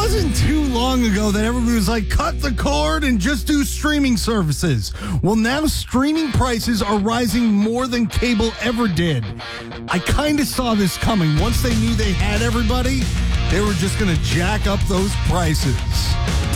wasn't too long ago that everybody was like, cut the cord and just do streaming services. Well, now streaming prices are rising more than cable ever did. I kind of saw this coming. Once they knew they had everybody, they were just going to jack up those prices.